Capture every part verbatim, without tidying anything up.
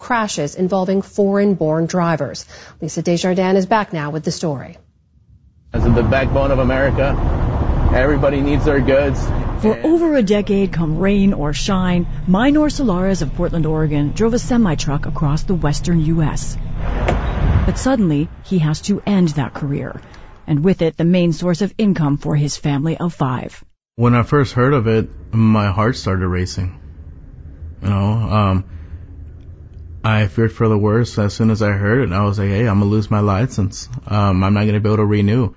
crashes involving foreign-born drivers. Lisa Desjardins is back now with the story. As the backbone of America, everybody needs their goods. For over a decade, come rain or shine, Minor Solares of Portland, Oregon, drove a semi-truck across the western U S But suddenly, he has to end that career, and with it, the main source of income for his family of five. When I first heard of it, my heart started racing. You know, um, I feared for the worst. As soon as I heard it, I was like, hey, I'm going to lose my license. Um, I'm not going to be able to renew.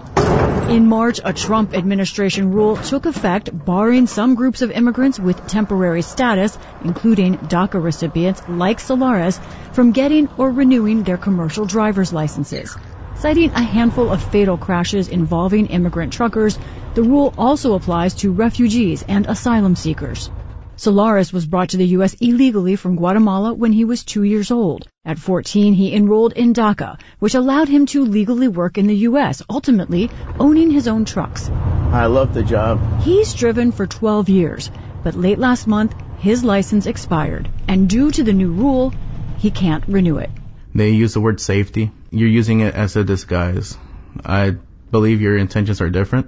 In March, a Trump administration rule took effect, barring some groups of immigrants with temporary status, including DACA recipients like Solares, from getting or renewing their commercial driver's licenses. Citing a handful of fatal crashes involving immigrant truckers, the rule also applies to refugees and asylum seekers. Solares was brought to the U S illegally from Guatemala when he was two years old. At fourteen, he enrolled in DACA, which allowed him to legally work in the U S, ultimately owning his own trucks. I love the job. He's driven for twelve years, but late last month, his license expired, and due to the new rule, he can't renew it. They use the word safety. You're using it as a disguise. I believe your intentions are different,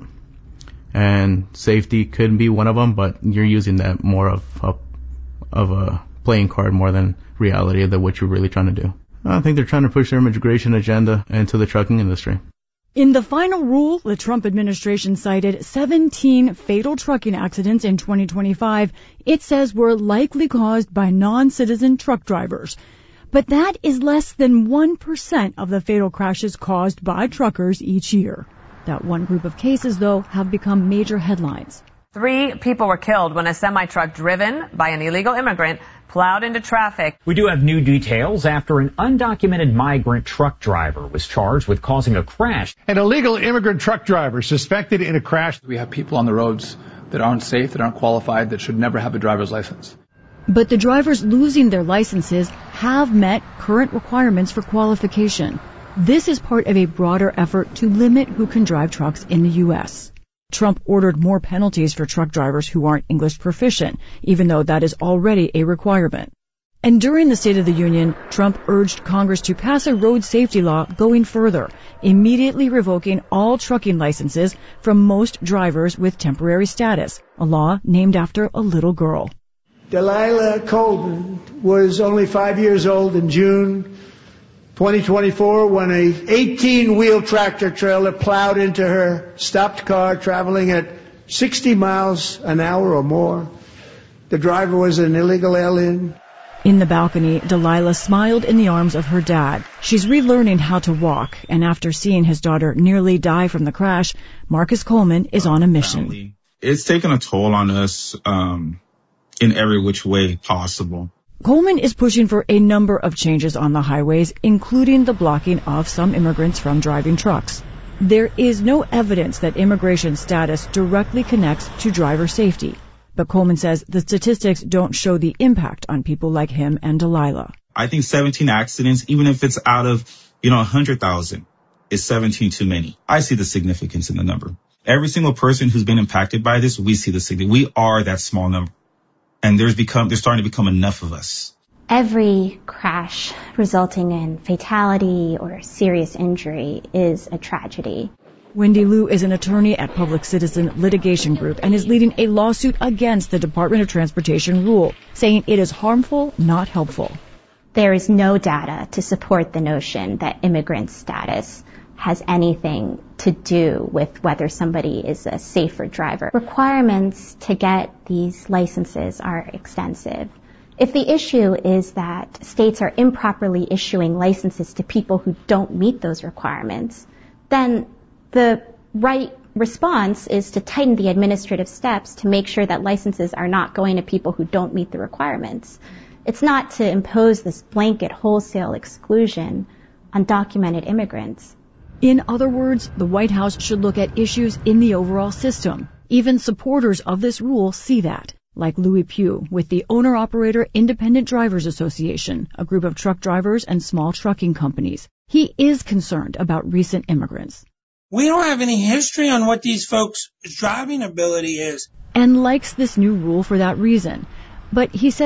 and safety could be one of them, but you're using that more of a, of a playing card more than reality of what you're really trying to do. I think they're trying to push their immigration agenda into the trucking industry. In the final rule, the Trump administration cited seventeen fatal trucking accidents in twenty twenty-five it says were likely caused by non-citizen truck drivers. But that is less than one percent of the fatal crashes caused by truckers each year. That one group of cases, though, have become major headlines. Three people were killed when a semi-truck driven by an illegal immigrant plowed into traffic. We do have new details after an undocumented migrant truck driver was charged with causing a crash. An illegal immigrant truck driver suspected in a crash. We have people on the roads that aren't safe, that aren't qualified, that should never have a driver's license. But the drivers losing their licenses have met current requirements for qualification. This is part of a broader effort to limit who can drive trucks in the U S. Trump ordered more penalties for truck drivers who aren't English proficient, even though that is already a requirement. And during the State of the Union, Trump urged Congress to pass a road safety law going further, immediately revoking all trucking licenses from most drivers with temporary status, a law named after a little girl. Delilah Coleman was only five years old in June twenty twenty-four when a eighteen-wheel tractor trailer plowed into her stopped car traveling at sixty miles an hour or more. The driver was an illegal alien. In the balcony, Delilah smiled in the arms of her dad. She's relearning how to walk, and after seeing his daughter nearly die from the crash, Marcus Coleman is on a mission. It's taken a toll on us um, in every which way possible. Coleman is pushing for a number of changes on the highways, including the blocking of some immigrants from driving trucks. There is no evidence that immigration status directly connects to driver safety, but Coleman says the statistics don't show the impact on people like him and Delilah. I think seventeen accidents, even if it's out of, you know, one hundred thousand, is seventeen too many. I see the significance in the number. Every single person who's been impacted by this, we see the significance. We are that small number. And there's become, there's starting to become enough of us. Every crash resulting in fatality or serious injury is a tragedy. Wendy Liu is an attorney at Public Citizen Litigation Group and is leading a lawsuit against the Department of Transportation rule, saying it is harmful, not helpful. There is no data to support the notion that immigrant status has anything to do with whether somebody is a safer driver. Requirements to get these licenses are extensive. If the issue is that states are improperly issuing licenses to people who don't meet those requirements, then the right response is to tighten the administrative steps to make sure that licenses are not going to people who don't meet the requirements. It's not to impose this blanket wholesale exclusion on documented immigrants. In other words, the White House should look at issues in the overall system. Even supporters of this rule see that, like Louis Pugh with the Owner-Operator Independent Drivers Association, a group of truck drivers and small trucking companies. He is concerned about recent immigrants. We don't have any history on what these folks' driving ability is. And likes this new rule for that reason. But he says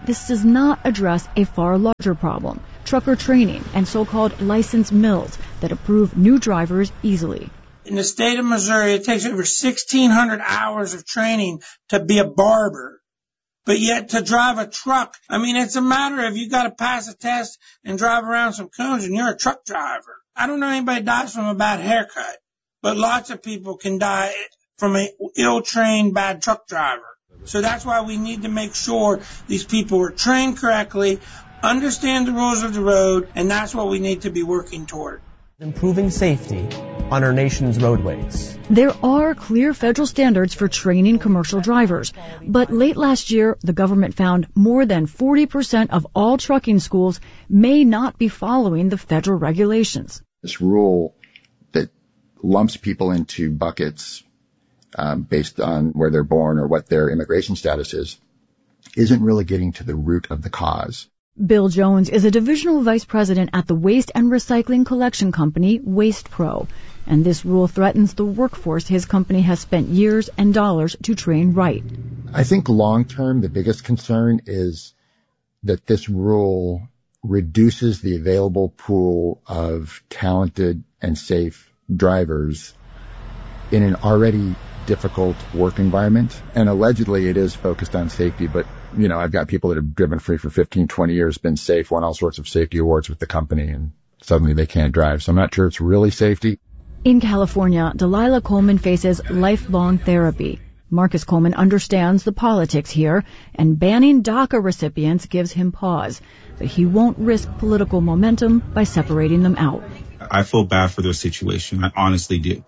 this does not address a far larger problem, trucker training and so-called licensed mills that approve new drivers easily. In the state of Missouri, it takes over sixteen hundred hours of training to be a barber. But yet to drive a truck, I mean, it's a matter of you got to pass a test and drive around some cones and you're a truck driver. I don't know anybody dies from a bad haircut, but lots of people can die from an ill-trained bad truck driver. So that's why we need to make sure these people are trained correctly, understand the rules of the road, and that's what we need to be working toward. Improving safety on our nation's roadways. There are clear federal standards for training commercial drivers, but late last year, the government found more than forty percent of all trucking schools may not be following the federal regulations. This rule that lumps people into buckets um, based on where they're born or what their immigration status is isn't really getting to the root of the cause. Bill Jones is a divisional vice president at the waste and recycling collection company Waste Pro, and this rule threatens the workforce his company has spent years and dollars to train right. I think long term, the biggest concern is that this rule reduces the available pool of talented and safe drivers in an already difficult work environment. And allegedly it is focused on safety, but you know, I've got people that have driven free for fifteen, twenty years, been safe, won all sorts of safety awards with the company, and suddenly they can't drive. So I'm not sure it's really safety. In California, Delilah Coleman faces lifelong therapy. Marcus Coleman understands the politics here, and banning DACA recipients gives him pause. But he won't risk political momentum by separating them out. I feel bad for their situation. I honestly do.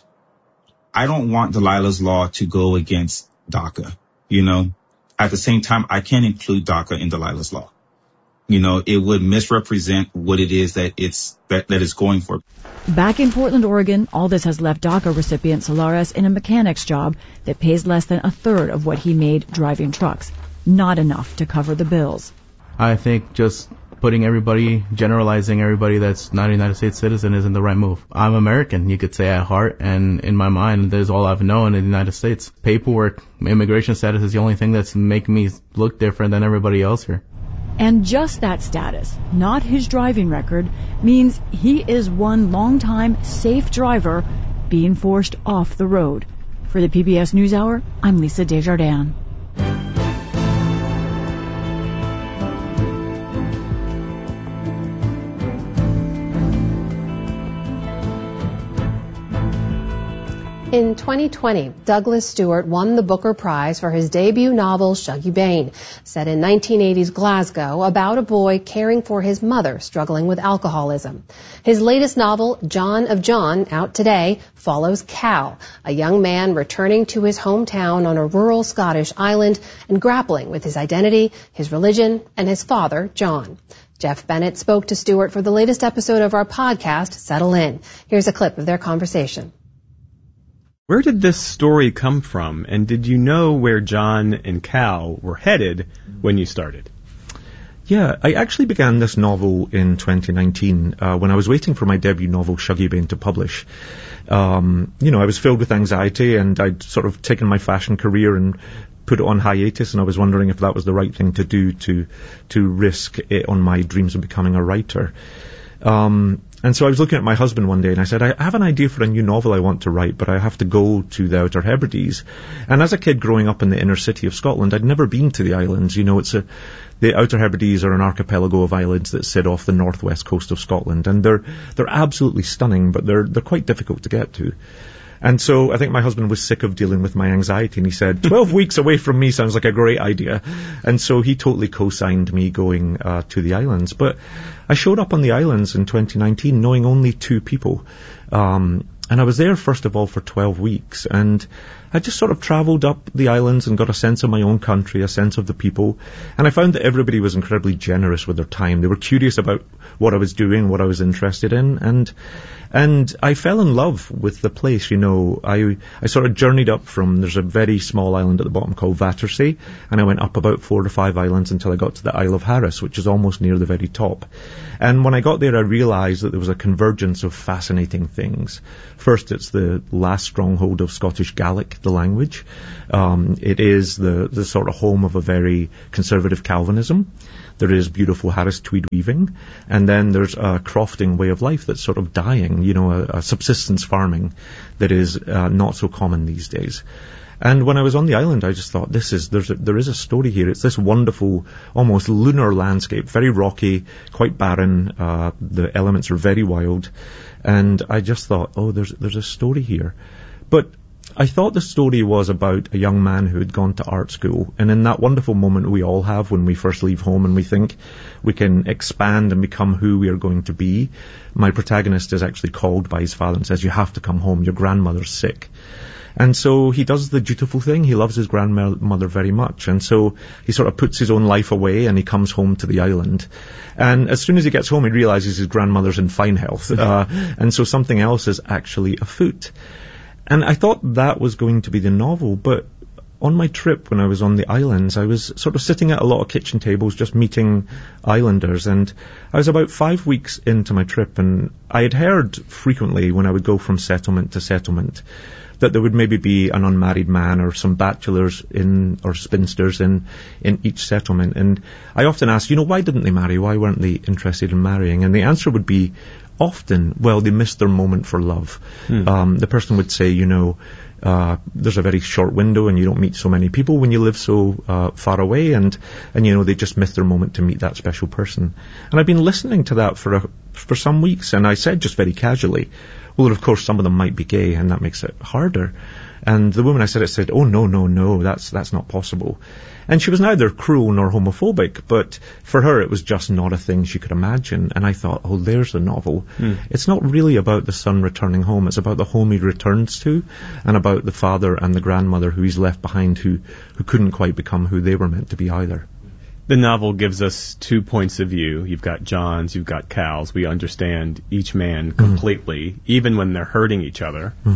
I don't want Delilah's law to go against DACA, you know. At the same time, I can't include DACA in Delilah's law. You know, it would misrepresent what it is that it's that, that it's going for. Back in Portland, Oregon, all this has left DACA recipient Solares in a mechanic's job that pays less than a third of what he made driving trucks. Not enough to cover the bills. I think just putting everybody, generalizing everybody that's not a United States citizen isn't the right move. I'm American, you could say, at heart, and in my mind, that is all I've known in the United States. Paperwork, immigration status is the only thing that's making me look different than everybody else here. And just that status, not his driving record, means he is one longtime safe driver being forced off the road. For the P B S NewsHour, I'm Lisa Desjardins. In twenty twenty, Douglas Stewart won the Booker Prize for his debut novel, Shuggie Bain, set in nineteen eighties Glasgow about a boy caring for his mother struggling with alcoholism. His latest novel, John of John, out today, follows Cal, a young man returning to his hometown on a rural Scottish island and grappling with his identity, his religion, and his father, John. Jeff Bennett spoke to Stewart for the latest episode of our podcast, Settle In. Here's a clip of their conversation. Where did this story come from, and did you know where John and Cal were headed when you started? Yeah, I actually began this novel in twenty nineteen uh, when I was waiting for my debut novel, Shuggie Bain, to publish. Um, you know, I was filled with anxiety, and I'd sort of taken my fashion career and put it on hiatus, and I was wondering if that was the right thing to do to to risk it on my dreams of becoming a writer. Um, and so I was looking at my husband one day and I said, I have an idea for a new novel I want to write, but I have to go to the Outer Hebrides. And as a kid growing up in the inner city of Scotland, I'd never been to the islands. You know, it's a, the Outer Hebrides are an archipelago of islands that sit off the northwest coast of Scotland. And they're, they're absolutely stunning, but they're, they're quite difficult to get to. And so I think my husband was sick of dealing with my anxiety, and he said, twelve weeks away from me sounds like a great idea. And so he totally co-signed me going uh, to the islands. But I showed up on the islands in twenty nineteen knowing only two people. Um, and I was there, first of all, for twelve weeks. And I just sort of travelled up the islands and got a sense of my own country, a sense of the people. And I found that everybody was incredibly generous with their time. They were curious about what I was doing, what I was interested in. And and I fell in love with the place, you know. I I sort of journeyed up from, there's a very small island at the bottom called Battersea, and I went up about four to five islands until I got to the Isle of Harris, which is almost near the very top. And when I got there, I realised that there was a convergence of fascinating things. First, it's the last stronghold of Scottish Gaelic, the language. Um, it is the, the sort of home of a very conservative Calvinism. There is beautiful Harris tweed weaving, and then there's a crofting way of life that's sort of dying, you know, a, a subsistence farming that is uh, not so common these days. And when I was on the island, I just thought, this is, there's a, there is a story here. It's this wonderful, almost lunar landscape, very rocky, quite barren. Uh, the elements are very wild. And I just thought, oh, there's, there's a story here. But I thought the story was about a young man who had gone to art school. And in that wonderful moment we all have when we first leave home and we think we can expand and become who we are going to be, my protagonist is actually called by his father and says, you have to come home, your grandmother's sick. And so he does the dutiful thing. He loves his grandmother very much. And so he sort of puts his own life away and he comes home to the island. And as soon as he gets home, he realizes his grandmother's in fine health. Uh, and so something else is actually afoot. And I thought that was going to be the novel. But on my trip when I was on the islands, I was sort of sitting at a lot of kitchen tables just meeting islanders. And I was about five weeks into my trip, and I had heard frequently when I would go from settlement to settlement that there would maybe be an unmarried man or some bachelors in or spinsters in, in each settlement. And I often asked, you know, why didn't they marry? Why weren't they interested in marrying? And the answer would be often, well, they missed their moment for love. Hmm. Um, the person would say, you know, uh, there's a very short window and you don't meet so many people when you live so uh, far away, and, and, you know, they just missed their moment to meet that special person. And I've been listening to that for a, for some weeks, and I said just very casually, well, of course, some of them might be gay, and that makes it harder. And the woman I said it said, oh, no, no, no, that's that's not possible. And she was neither cruel nor homophobic, but for her it was just not a thing she could imagine. And I thought, oh, there's the novel. Mm. It's not really about the son returning home. It's about the home he returns to, and about the father and the grandmother who he's left behind who, who couldn't quite become who they were meant to be either. The novel gives us two points of view. You've got John's, you've got Cal's. We understand each man completely, mm. even when they're hurting each other. Mm.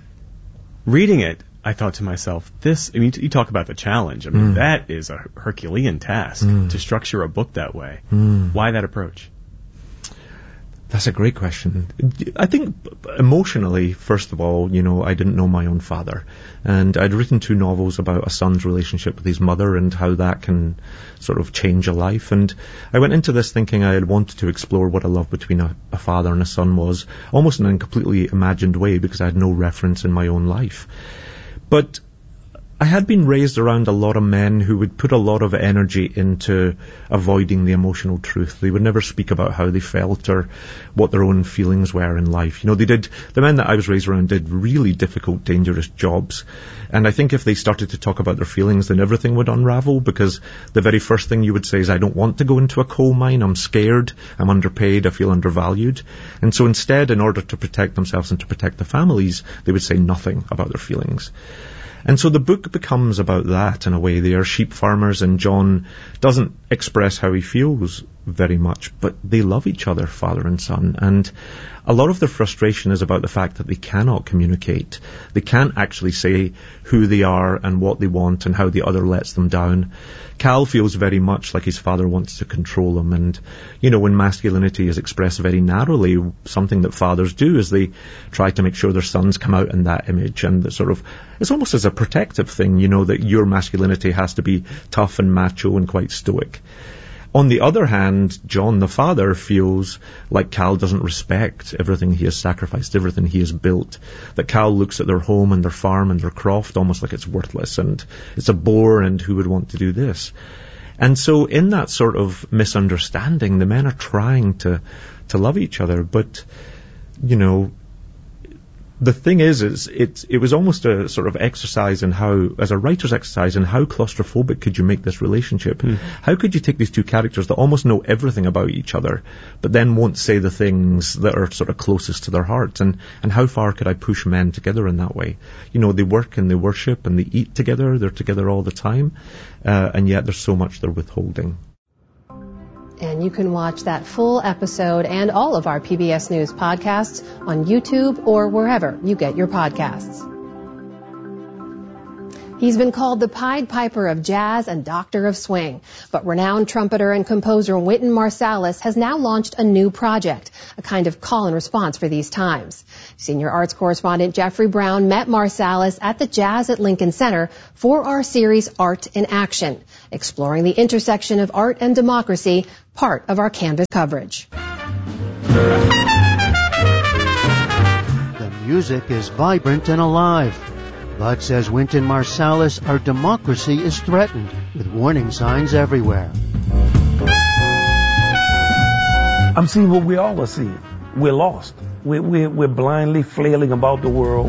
Reading it, I thought to myself, this, I mean, you talk about the challenge. I mean, mm. that is a Herculean task mm. to structure a book that way. Mm. Why that approach? That's a great question. I think emotionally, first of all, you know, I didn't know my own father. And I'd written two novels about a son's relationship with his mother and how that can sort of change a life. And I went into this thinking I had wanted to explore what a love between a, a father and a son was, almost in a completely imagined way because I had no reference in my own life. But I had been raised around a lot of men who would put a lot of energy into avoiding the emotional truth. They would never speak about how they felt or what their own feelings were in life. You know, they did, the men that I was raised around did really difficult, dangerous jobs. And I think if they started to talk about their feelings, then everything would unravel, because the very first thing you would say is, I don't want to go into a coal mine. I'm scared. I'm underpaid. I feel undervalued. And so instead, in order to protect themselves and to protect the families, they would say nothing about their feelings. And so the book becomes about that in a way. They are sheep farmers, and John doesn't express how he feels very much, but they love each other, father and son. And a lot of their frustration is about the fact that they cannot communicate. They can't actually say who they are and what they want and how the other lets them down. Cal feels very much like his father wants to control him. And, you know, when masculinity is expressed very narrowly, something that fathers do is they try to make sure their sons come out in that image. And sort of, it's almost as a protective thing, you know, that your masculinity has to be tough and macho and quite stoic. On the other hand, John, the father, feels like Cal doesn't respect everything he has sacrificed, everything he has built. That Cal looks at their home and their farm and their croft almost like it's worthless and it's a bore, and who would want to do this? And so in that sort of misunderstanding, the men are trying to, to love each other. But, you know, the thing is, is it, it was almost a sort of exercise in how, as a writer's exercise in how claustrophobic could you make this relationship? Mm. How could you take these two characters that almost know everything about each other, but then won't say the things that are sort of closest to their hearts? And, and how far could I push men together in that way? You know, they work and they worship and they eat together. They're together all the time. Uh, and yet there's so much they're withholding. And you can watch that full episode and all of our P B S News podcasts on YouTube or wherever you get your podcasts. He's been called the Pied Piper of jazz and Doctor of Swing. But renowned trumpeter and composer Wynton Marsalis has now launched a new project, a kind of call and response for these times. Senior arts correspondent Jeffrey Brown met Marsalis at the Jazz at Lincoln Center for our series Art in Action, exploring the intersection of art and democracy, part of our Canvas coverage. The music is vibrant and alive. But, says Wynton Marsalis, our democracy is threatened, with warning signs everywhere. I'm seeing what we all are seeing. We're lost. We're, we're, we're blindly flailing about the world.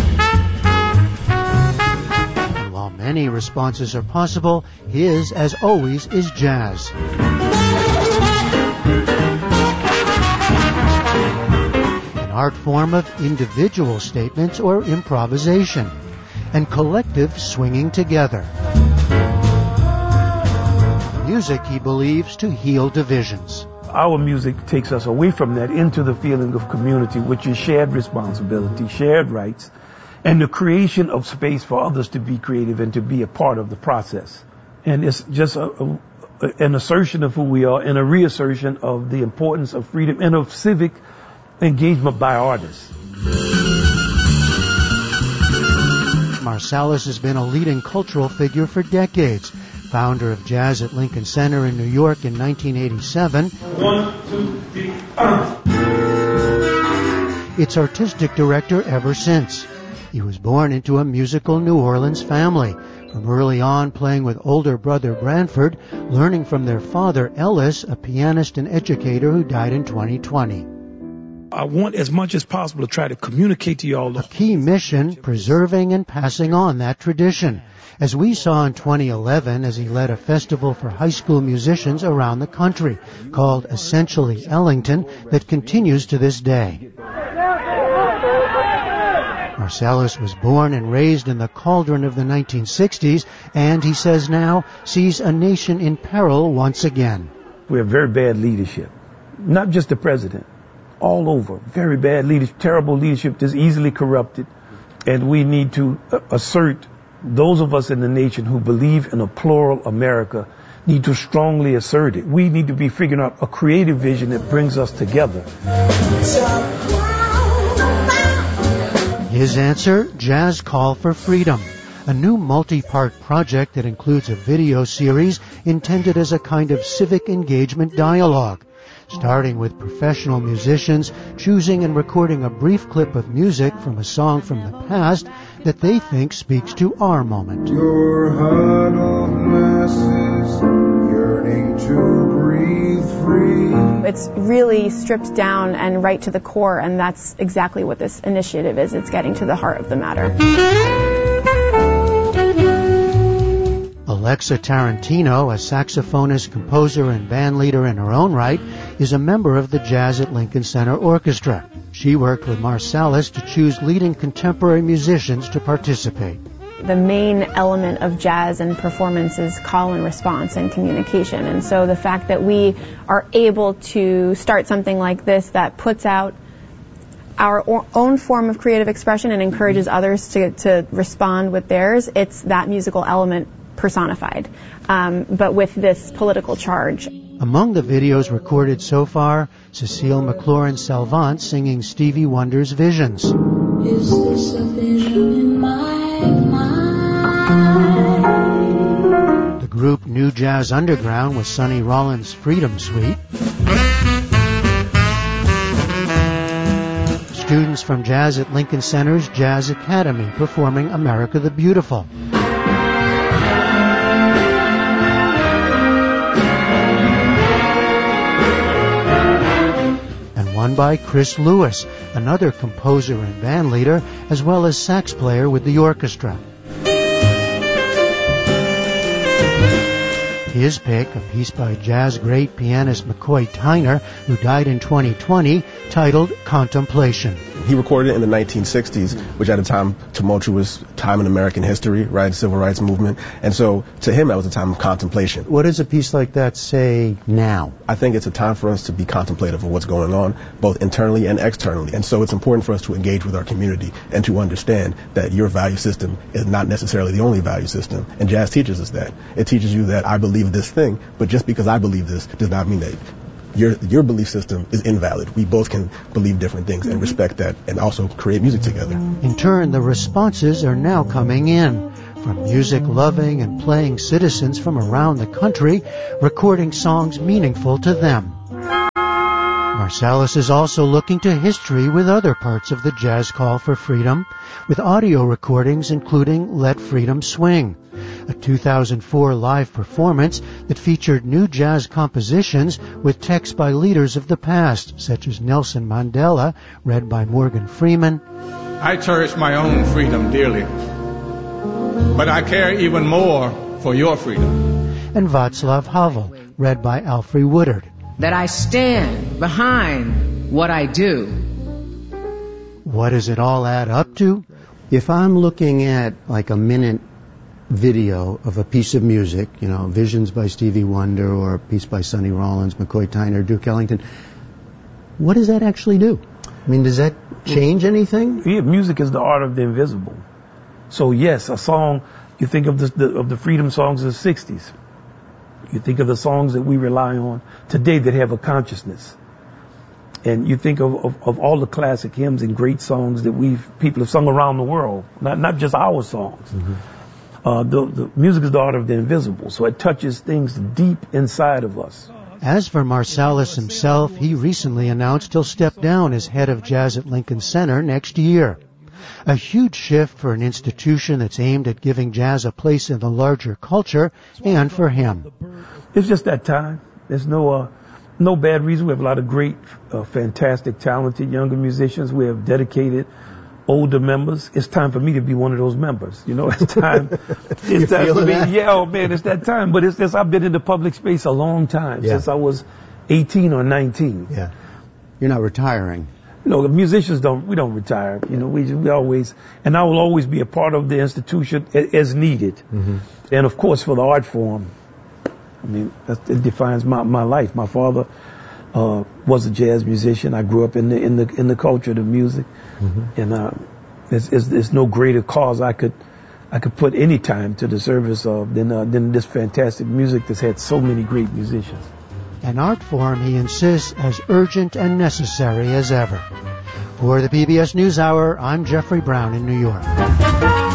And while many responses are possible, his, as always, is jazz. An art form of individual statements or improvisation, and collective swinging together. Music, he believes, to heal divisions. Our music takes us away from that into the feeling of community, which is shared responsibility, shared rights, and the creation of space for others to be creative and to be a part of the process. And it's just a, a, an assertion of who we are and a reassertion of the importance of freedom and of civic engagement by artists. Marsalis has been a leading cultural figure for decades. Founder of Jazz at Lincoln Center in New York in nineteen eighty-seven. One, two, three, uh. Its artistic director ever since. He was born into a musical New Orleans family. From early on playing with older brother Branford, learning from their father Ellis, a pianist and educator who died in twenty twenty. I want as much as possible to try to communicate to y'all. A key mission, preserving and passing on that tradition, as we saw in twenty eleven as he led a festival for high school musicians around the country called Essentially Ellington that continues to this day. Marsalis was born and raised in the cauldron of the nineteen sixties and, he says now, sees a nation in peril once again. We have very bad leadership, not just the president. All over, very bad leadership, terrible leadership that's easily corrupted. And we need to assert, those of us in the nation who believe in a plural America need to strongly assert it. We need to be figuring out a creative vision that brings us together. His answer, Jazz Call for Freedom, a new multi-part project that includes a video series intended as a kind of civic engagement dialogue, starting with professional musicians choosing and recording a brief clip of music from a song from the past that they think speaks to our moment. Your huddled masses yearning to breathe free. It's really stripped down and right to the core, and that's exactly what this initiative is. It's getting to the heart of the matter. Alexa Tarantino, a saxophonist, composer, and bandleader in her own right, is a member of the Jazz at Lincoln Center Orchestra. She worked with Marsalis to choose leading contemporary musicians to participate. The main element of jazz and performance is call and response and communication. And so the fact that we are able to start something like this that puts out our own form of creative expression and encourages others to, to respond with theirs, it's that musical element personified, um, but with this political charge. Among the videos recorded so far, Cecile McLaurin Salvant singing Stevie Wonder's Visions. Is this a vision in my mind? The group New Jazz Underground with Sonny Rollins' Freedom Suite. Students from Jazz at Lincoln Center's Jazz Academy performing America the Beautiful. One by Chris Lewis, another composer and bandleader, as well as sax player with the orchestra. His pick, a piece by jazz great pianist McCoy Tyner, who died in twenty twenty, titled Contemplation. He recorded it in the nineteen sixties, which at a time, tumultuous time in American history, right, civil rights movement. And so to him, that was a time of contemplation. What does a piece like that say now? I think it's a time for us to be contemplative of what's going on, both internally and externally. And so it's important for us to engage with our community and to understand that your value system is not necessarily the only value system. And jazz teaches us that. It teaches you that I believe this thing, but just because I believe this does not mean that your your belief system is invalid. We both can believe different things and respect that and also create music together. In turn, the responses are now coming in from music-loving and playing citizens from around the country, recording songs meaningful to them. Marsalis is also looking to history with other parts of the jazz call for freedom, with audio recordings including Let Freedom Swing, a two thousand four live performance that featured new jazz compositions with texts by leaders of the past, such as Nelson Mandela, read by Morgan Freeman. I cherish my own freedom dearly, but I care even more for your freedom. And Václav Havel, read by Alfre Woodard. That I stand behind what I do. What does it all add up to? If I'm looking at like a minute video of a piece of music, you know, Visions by Stevie Wonder or a piece by Sonny Rollins, McCoy Tyner, Duke Ellington, what does that actually do? I mean, does that change anything? Yeah, music is the art of the invisible. So yes, a song, you think of the, the of the freedom songs of the sixties. You think of the songs that we rely on today that have a consciousness. And you think of, of, of all the classic hymns and great songs that we've people have sung around the world, not not just our songs. Mm-hmm. Uh, the, the music is the art of the invisible, so it touches things deep inside of us. As for Marsalis himself, he recently announced he'll step down as head of jazz at Lincoln Center next year. A huge shift for an institution that's aimed at giving jazz a place in the larger culture, and for him. It's just that time. There's no uh, no bad reason. We have a lot of great, uh, fantastic, talented younger musicians. We have dedicated older members. It's time for me to be one of those members. You know, it's time. It's time for me. That? Yeah, oh man, it's that time. But it's this. I've been in the public space a long time, yeah. Since I was eighteen or nineteen. Yeah, you're not retiring. No, the musicians don't, we don't retire. You know, we, we always, and I will always be a part of the institution as needed. Mm-hmm. And of course, for the art form, I mean, that, it defines my, my life. My father, uh, was a jazz musician. I grew up in the, in the, in the culture of music. Mm-hmm. And, uh, it's, it's, it's no greater cause I could, I could put any time to the service of than, uh, than this fantastic music that's had so many great musicians. An art form, he insists, as urgent and necessary as ever. For the P B S NewsHour, I'm Jeffrey Brown in New York.